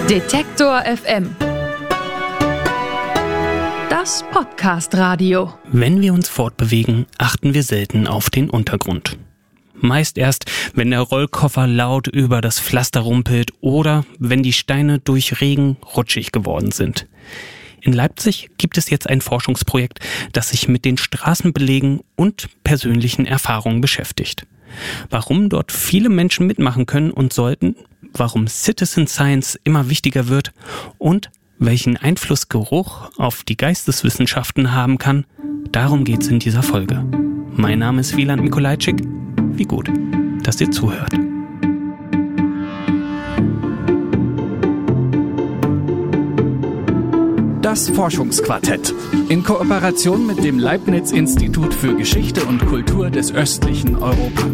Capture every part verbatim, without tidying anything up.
Detektor F M. Das Podcast-Radio. Wenn wir uns fortbewegen, achten wir selten auf den Untergrund. Meist erst, wenn der Rollkoffer laut über das Pflaster rumpelt oder wenn die Steine durch Regen rutschig geworden sind. In Leipzig gibt es jetzt ein Forschungsprojekt, das sich mit den Straßenbelegen und persönlichen Erfahrungen beschäftigt. Warum dort viele Menschen mitmachen können und sollten, warum Citizen Science immer wichtiger wird und welchen Einfluss Geruch auf die Geisteswissenschaften haben kann, darum geht's in dieser Folge. Mein Name ist Wieland Mikolajczyk. Wie gut, dass ihr zuhört. Das Forschungsquartett in Kooperation mit dem Leibniz-Institut für Geschichte und Kultur des östlichen Europa.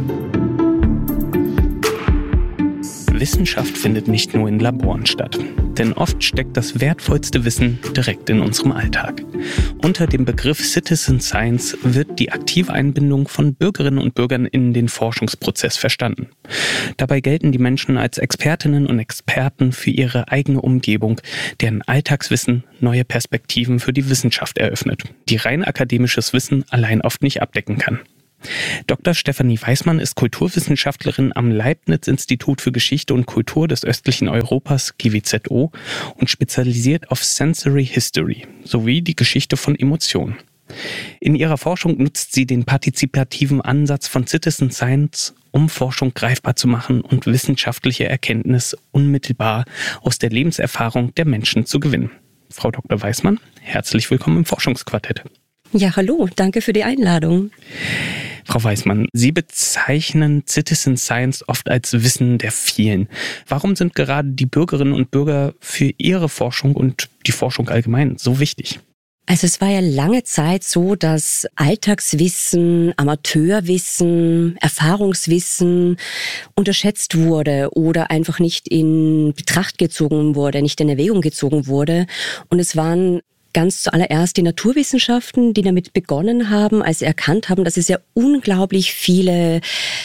Wissenschaft findet nicht nur in Laboren statt, denn oft steckt das wertvollste Wissen direkt in unserem Alltag. Unter dem Begriff Citizen Science wird die aktive Einbindung von Bürgerinnen und Bürgern in den Forschungsprozess verstanden. Dabei gelten die Menschen als Expertinnen und Experten für ihre eigene Umgebung, deren Alltagswissen neue Perspektiven für die Wissenschaft eröffnet, die rein akademisches Wissen allein oft nicht abdecken kann. Doktor Stefanie Weismann ist Kulturwissenschaftlerin am Leibniz-Institut für Geschichte und Kultur des östlichen Europas, G W Z O, und spezialisiert auf Sensory History sowie die Geschichte von Emotionen. In ihrer Forschung nutzt sie den partizipativen Ansatz von Citizen Science, um Forschung greifbar zu machen und wissenschaftliche Erkenntnis unmittelbar aus der Lebenserfahrung der Menschen zu gewinnen. Frau Doktor Weismann, herzlich willkommen im Forschungsquartett. Ja, hallo, danke für die Einladung. Frau Weismann, Sie bezeichnen Citizen Science oft als Wissen der vielen. Warum sind gerade die Bürgerinnen und Bürger für Ihre Forschung und die Forschung allgemein so wichtig? Also es war ja lange Zeit so, dass Alltagswissen, Amateurwissen, Erfahrungswissen unterschätzt wurde oder einfach nicht in Betracht gezogen wurde, nicht in Erwägung gezogen wurde. Und es waren ganz zuallererst die Naturwissenschaften, die damit begonnen haben, als sie erkannt haben, dass es ja unglaublich viele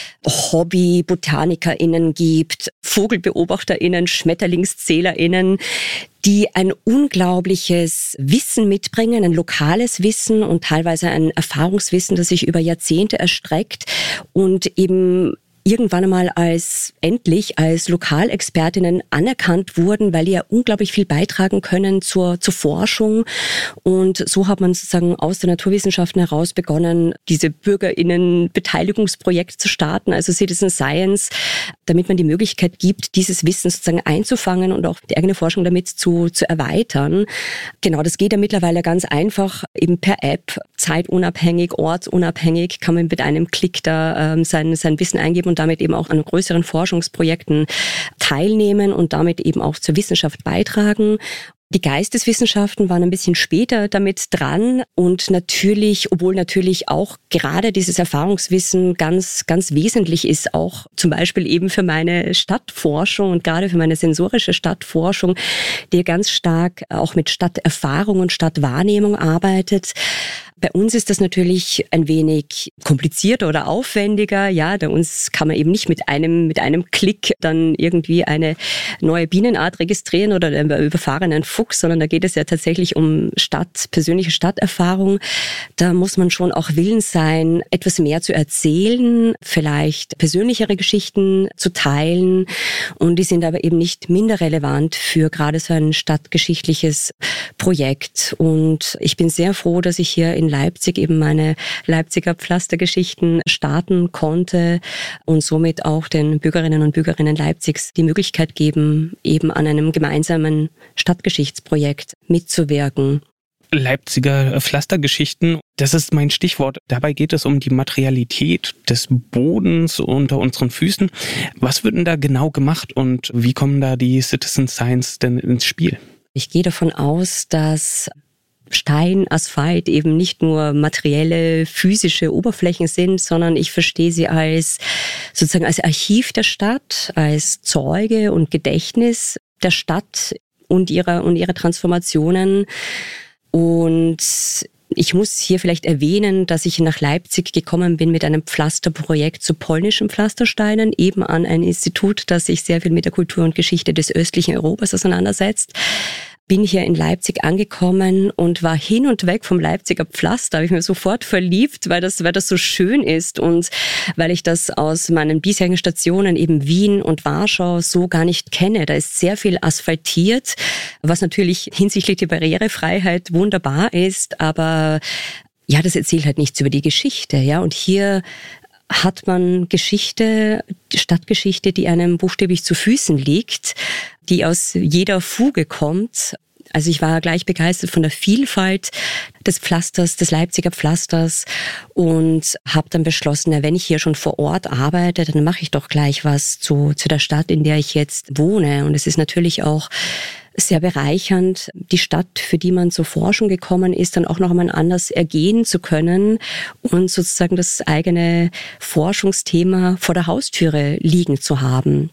Hobby-BotanikerInnen gibt, VogelbeobachterInnen, SchmetterlingszählerInnen, die ein unglaubliches Wissen mitbringen, ein lokales Wissen und teilweise ein Erfahrungswissen, das sich über Jahrzehnte erstreckt und eben irgendwann einmal als, endlich als Lokalexpertinnen anerkannt wurden, weil die ja unglaublich viel beitragen können zur, zur Forschung. Und so hat man sozusagen aus den Naturwissenschaften heraus begonnen, diese BürgerInnen-Beteiligungsprojekte zu starten, also Citizen Science, damit man die Möglichkeit gibt, dieses Wissen sozusagen einzufangen und auch die eigene Forschung damit zu, zu erweitern. Genau, das geht ja mittlerweile ganz einfach, eben per App, zeitunabhängig, ortsunabhängig, kann man mit einem Klick da ähm, sein, sein Wissen eingeben und damit eben auch an größeren Forschungsprojekten teilnehmen und damit eben auch zur Wissenschaft beitragen. Die Geisteswissenschaften waren ein bisschen später damit dran und natürlich, obwohl natürlich auch gerade dieses Erfahrungswissen ganz, ganz wesentlich ist, auch zum Beispiel eben für meine Stadtforschung und gerade für meine sensorische Stadtforschung, die ganz stark auch mit Stadterfahrung und Stadtwahrnehmung arbeitet. Bei uns ist das natürlich ein wenig komplizierter oder aufwendiger. Ja, bei uns kann man eben nicht mit einem, mit einem Klick dann irgendwie eine neue Bienenart registrieren oder einen überfahrenen Fuchs, sondern da geht es ja tatsächlich um Stadt, persönliche Stadterfahrung. Da muss man schon auch willens sein, etwas mehr zu erzählen, vielleicht persönlichere Geschichten zu teilen. Und die sind aber eben nicht minder relevant für gerade so ein stadtgeschichtliches Projekt. Und ich bin sehr froh, dass ich hier in Leipzig eben meine Leipziger Pflastergeschichten starten konnte und somit auch den Bürgerinnen und Bürgerinnen Leipzigs die Möglichkeit geben, eben an einem gemeinsamen Stadtgeschichtsprojekt mitzuwirken. Leipziger Pflastergeschichten, das ist mein Stichwort. Dabei geht es um die Materialität des Bodens unter unseren Füßen. Was wird denn da genau gemacht und wie kommen da die Citizen Science denn ins Spiel? Ich gehe davon aus, dass Stein, Asphalt eben nicht nur materielle, physische Oberflächen sind, sondern ich verstehe sie als sozusagen als Archiv der Stadt, als Zeuge und Gedächtnis der Stadt und ihrer und ihrer Transformationen. Und Ich muss hier vielleicht erwähnen, dass ich nach Leipzig gekommen bin mit einem Pflasterprojekt zu polnischen Pflastersteinen, eben an ein Institut, das sich sehr viel mit der Kultur und Geschichte des östlichen Europas auseinandersetzt. Bin hier in Leipzig angekommen und war hin und weg vom Leipziger Pflaster. Habe ich mir sofort verliebt, weil das, weil das so schön ist und weil ich das aus meinen bisherigen Stationen eben Wien und Warschau so gar nicht kenne. Da ist sehr viel asphaltiert, was natürlich hinsichtlich der Barrierefreiheit wunderbar ist, aber ja, das erzählt halt nichts über die Geschichte, ja. Und hier hat man Geschichte, Stadtgeschichte, die einem buchstäblich zu Füßen liegt, die aus jeder Fuge kommt. Also ich war gleich begeistert von der Vielfalt des Pflasters, des Leipziger Pflasters und habe dann beschlossen, na, wenn ich hier schon vor Ort arbeite, dann mache ich doch gleich was zu, zu der Stadt, in der ich jetzt wohne. Und es ist natürlich auch sehr bereichernd, die Stadt, für die man zur Forschung gekommen ist, dann auch noch einmal anders ergehen zu können und sozusagen das eigene Forschungsthema vor der Haustüre liegen zu haben.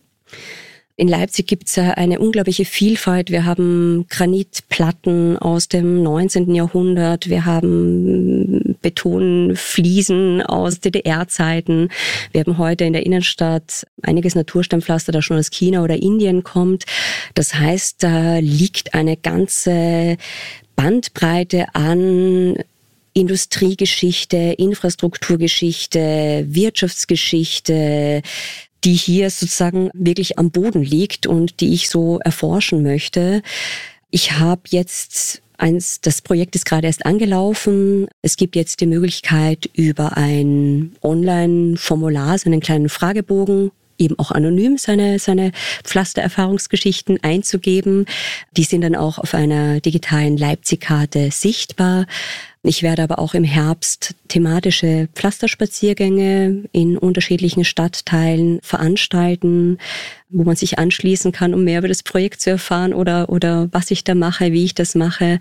In Leipzig gibt es eine unglaubliche Vielfalt. Wir haben Granitplatten aus dem neunzehnten Jahrhundert. Wir haben Betonfliesen aus D D R-Zeiten. Wir haben heute in der Innenstadt einiges Natursteinpflaster, das schon aus China oder Indien kommt. Das heißt, da liegt eine ganze Bandbreite an Industriegeschichte, Infrastrukturgeschichte, Wirtschaftsgeschichte, die hier sozusagen wirklich am Boden liegt und die ich so erforschen möchte. Ich habe jetzt eins, das Projekt ist gerade erst angelaufen. Es gibt jetzt die Möglichkeit, über ein Online-Formular, so einen kleinen Fragebogen, eben auch anonym seine, seine Pflastererfahrungsgeschichten einzugeben. Die sind dann auch auf einer digitalen Leipzig-Karte sichtbar. Ich werde aber auch im Herbst thematische Pflasterspaziergänge in unterschiedlichen Stadtteilen veranstalten, wo man sich anschließen kann, um mehr über das Projekt zu erfahren oder, oder was ich da mache, wie ich das mache.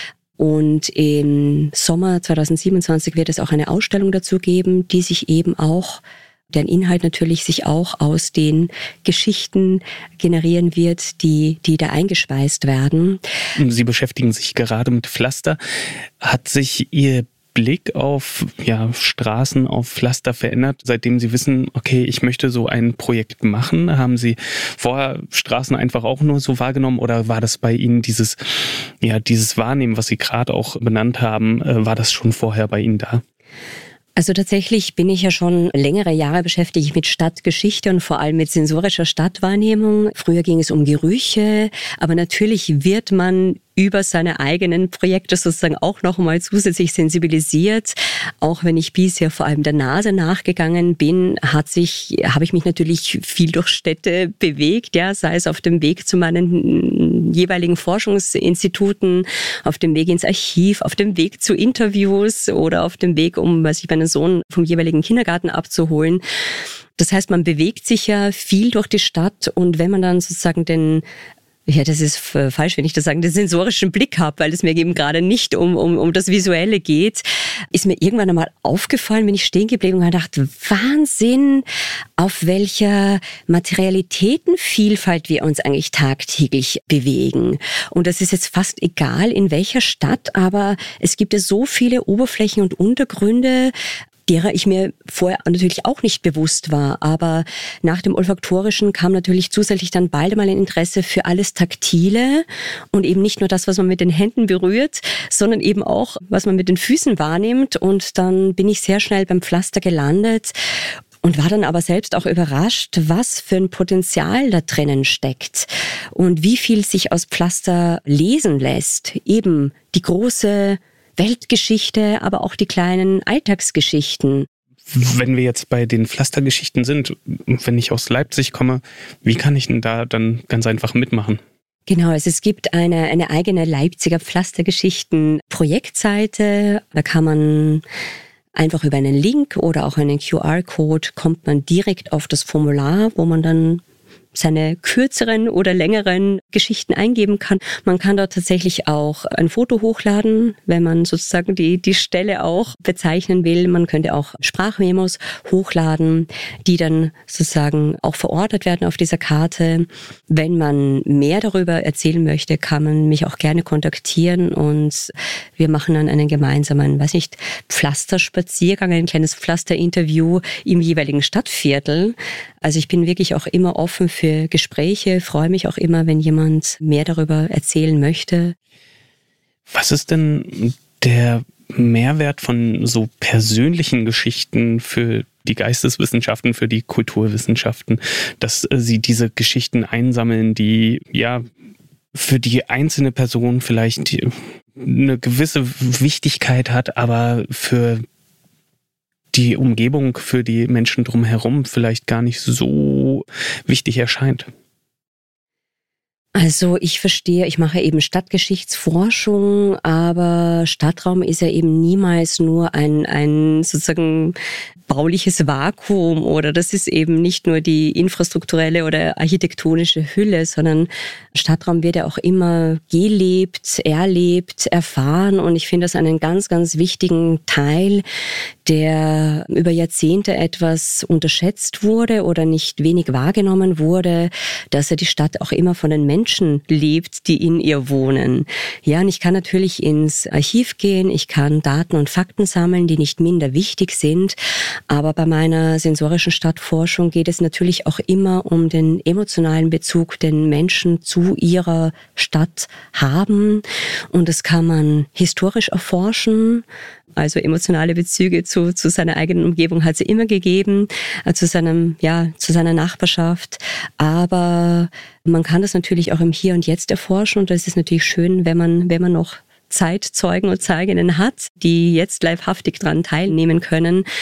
Und im Sommer zwanzig siebenundzwanzig wird es auch eine Ausstellung dazu geben, die sich eben auch, deren Inhalt natürlich sich auch aus den Geschichten generieren wird, die, die da eingespeist werden. Sie beschäftigen sich gerade mit Pflaster. Hat sich Ihr Blick auf ja, Straßen, auf Pflaster verändert, seitdem Sie wissen, okay, ich möchte so ein Projekt machen? Haben Sie vorher Straßen einfach auch nur so wahrgenommen oder war das bei Ihnen dieses, ja, dieses Wahrnehmen, was Sie gerade auch benannt haben, war das schon vorher bei Ihnen da? Also tatsächlich bin ich ja schon längere Jahre beschäftigt mit Stadtgeschichte und vor allem mit sensorischer Stadtwahrnehmung. Früher ging es um Gerüche, aber natürlich wird man über seine eigenen Projekte sozusagen auch noch mal zusätzlich sensibilisiert. Auch wenn ich bisher vor allem der Nase nachgegangen bin, hat sich, habe ich mich natürlich viel durch Städte bewegt, ja, sei es auf dem Weg zu meinen jeweiligen Forschungsinstituten, auf dem Weg ins Archiv, auf dem Weg zu Interviews oder auf dem Weg, um, was ich meinen Sohn vom jeweiligen Kindergarten abzuholen. Das heißt, man bewegt sich ja viel durch die Stadt und wenn man dann sozusagen den Ja, das ist falsch, wenn ich das sage, den sensorischen Blick habe, weil es mir eben gerade nicht um, um, um das Visuelle geht, ist mir irgendwann einmal aufgefallen, bin ich stehen geblieben und habe gedacht, Wahnsinn, auf welcher Materialitätenvielfalt wir uns eigentlich tagtäglich bewegen. Und das ist jetzt fast egal, in welcher Stadt, aber es gibt ja so viele Oberflächen und Untergründe, derer ich mir vorher natürlich auch nicht bewusst war. Aber nach dem Olfaktorischen kam natürlich zusätzlich dann bald mal ein Interesse für alles Taktile und eben nicht nur das, was man mit den Händen berührt, sondern eben auch, was man mit den Füßen wahrnimmt. Und dann bin ich sehr schnell beim Pflaster gelandet und war dann aber selbst auch überrascht, was für ein Potenzial da drinnen steckt und wie viel sich aus Pflaster lesen lässt. Eben die große Weltgeschichte, aber auch die kleinen Alltagsgeschichten. Wenn wir jetzt bei den Pflastergeschichten sind, wenn ich aus Leipzig komme, wie kann ich denn da dann ganz einfach mitmachen? Genau, also es gibt eine, eine eigene Leipziger Pflastergeschichten-Projektseite. Da kann man einfach über einen Link oder auch einen Q R-Code kommt man direkt auf das Formular, wo man dann seine kürzeren oder längeren Geschichten eingeben kann. Man kann dort tatsächlich auch ein Foto hochladen, wenn man sozusagen die, die Stelle auch bezeichnen will. Man könnte auch Sprachmemos hochladen, die dann sozusagen auch verortet werden auf dieser Karte. Wenn man mehr darüber erzählen möchte, kann man mich auch gerne kontaktieren und wir machen dann einen gemeinsamen, weiß nicht, Pflasterspaziergang, ein kleines Pflasterinterview im jeweiligen Stadtviertel. Also ich bin wirklich auch immer offen für Gespräche, freue mich auch immer, wenn jemand mehr darüber erzählen möchte. Was ist denn der Mehrwert von so persönlichen Geschichten für die Geisteswissenschaften, für die Kulturwissenschaften, dass sie diese Geschichten einsammeln, die ja für die einzelne Person vielleicht eine gewisse Wichtigkeit hat, aber für die Umgebung, für die Menschen drumherum vielleicht gar nicht so wichtig erscheint? Also ich verstehe, ich mache eben Stadtgeschichtsforschung, aber Stadtraum ist ja eben niemals nur ein, ein sozusagen bauliches Vakuum oder das ist eben nicht nur die infrastrukturelle oder architektonische Hülle, sondern Stadtraum wird ja auch immer gelebt, erlebt, erfahren und ich finde das einen ganz, ganz wichtigen Teil, der über Jahrzehnte etwas unterschätzt wurde oder nicht wenig wahrgenommen wurde, dass ja die Stadt auch immer von den Menschen lebt, die in ihr wohnen. Ja, und ich kann natürlich ins Archiv gehen, ich kann Daten und Fakten sammeln, die nicht minder wichtig sind, aber bei meiner sensorischen Stadtforschung geht es natürlich auch immer um den emotionalen Bezug, den Menschen zu ihrer Stadt haben und das kann man historisch erforschen. Also emotionale Bezüge zu, zu seiner eigenen Umgebung hat es immer gegeben, zu seinem, ja, zu seiner Nachbarschaft. Aber man kann das natürlich auch im Hier und Jetzt erforschen und das ist natürlich schön, wenn man, wenn man noch Zeitzeugen und Zeuginnen hat, die jetzt leibhaftig daran teilnehmen können.